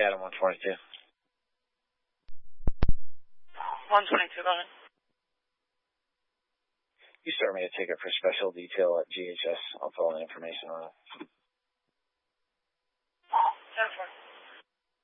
Adam 122. 122, go ahead. You start me a ticket for special detail at GHS. I'll fill in information on it. 10-4.